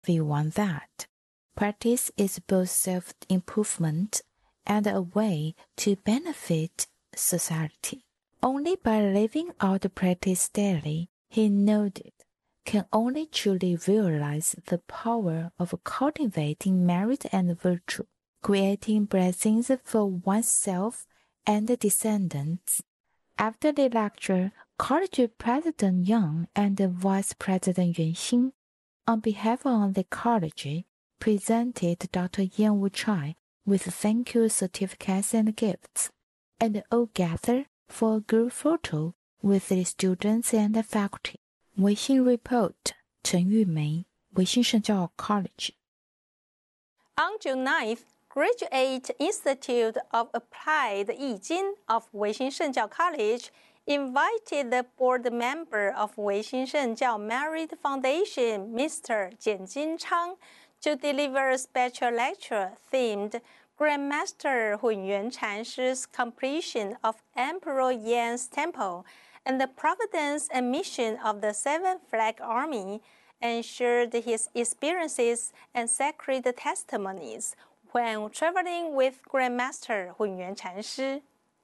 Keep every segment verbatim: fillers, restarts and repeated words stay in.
view on that. Practice is both self-improvement and a way to benefit society. Only by living out the practice daily, he noted, can only truly realize the power of cultivating merit and virtue, creating blessings for oneself and descendants. After the lecture, College President Yang and Vice President Yuan Xing, on behalf of the college, presented Doctor Yan Wuchai with thank you certificates and gifts, and all gathered for a group photo with the students and the faculty. 微信 report 陈玉梅，维新圣教 College. On June ninth, Graduate Institute of Applied Yi Jin of Weixin Shengjiao College invited the board member of Weixin Shengjiao Merit Foundation, Mister Jian Jinchang, to deliver a special lecture themed Grandmaster Hunyuan Chanshi's completion of Emperor Yan's temple and the providence and mission of the Seven Flag Army, and shared his experiences and sacred testimonies when traveling with Grandmaster Hunyuan Chanshi.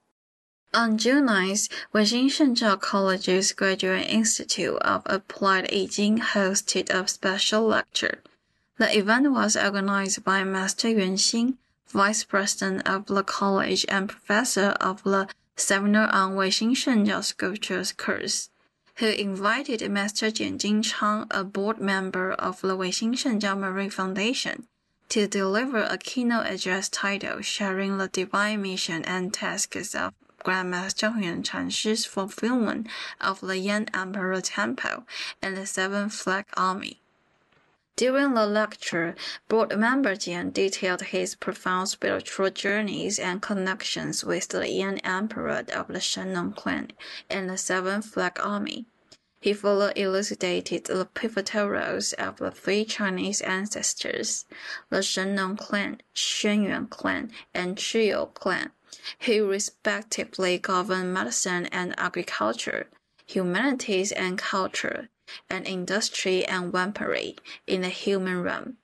On June ninth, Weixin Shengjiao College's Graduate Institute of Applied Yi Jin hosted a special lecture. The event was organized by Master Yuan Xing, Vice President of the college and Professor of the Seminar on Weixin Shengjiao Sculptures course, who invited Master Jian Jinchang, a board member of the Weixin Shengjiao Marine Foundation, to deliver a keynote address titled Sharing the Divine Mission and Tasks of Grandmaster Hunyuan Chanshi's Fulfillment of the Yan Emperor Temple and the Seven Flag Army. During the lecture, board member Jian detailed his profound spiritual journeys and connections with the Yan Emperor of the Shennong clan and the Seven Flag Army. He further elucidated the pivotal roles of the three Chinese ancestors, the Shennong clan, Xuanyuan clan, and Zhiyou clan, who respectively governed medicine and agriculture, humanities and culture, and industry and weaponry in the human realm.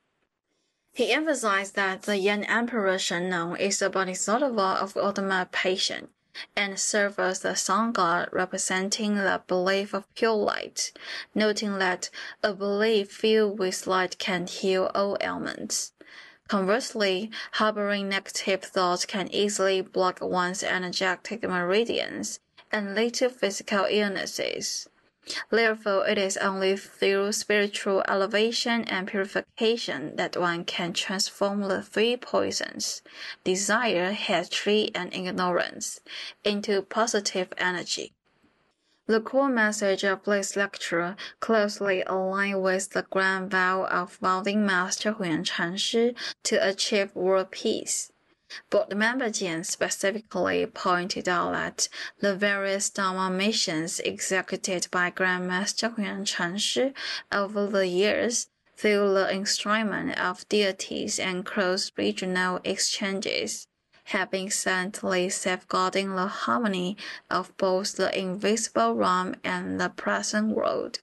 He emphasized that the Yan Emperor Shennong is a bodhisattva of ultimate patience, and serves as the sun god representing the belief of pure light, noting that a belief filled with light can heal all ailments. Conversely, harboring negative thoughts can easily block one's energetic meridians and lead to physical illnesses. Therefore, it is only through spiritual elevation and purification that one can transform the three poisons, desire, hatred, and ignorance, into positive energy. The core message of this lecture closely aligned with the grand vow of founding Master Hunyuan Chanshi to achieve world peace. Board member Jian specifically pointed out that the various Dharma missions executed by Grandmaster Hunyuan Chanshi over the years through the instrument of deities and cross-regional exchanges have been silently safeguarding the harmony of both the invisible realm and the present world.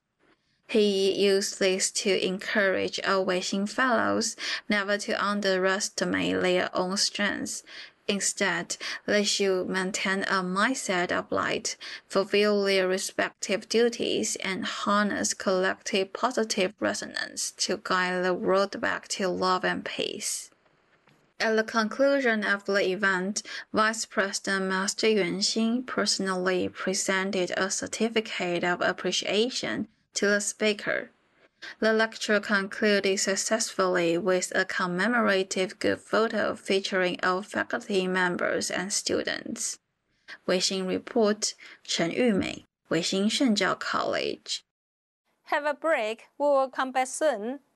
He used this to encourage all Weixin fellows never to underestimate their own strengths. Instead, they should maintain a mindset of light, fulfill their respective duties, and harness collective positive resonance to guide the world back to love and peace. At the conclusion of the event, Vice President Master Yuan Xing personally presented a certificate of appreciation to the speaker. The lecture concluded successfully with a commemorative group photo featuring all faculty members and students. 微信 Report 陈玉美，维新圣教 College. Have a break. We will come back soon.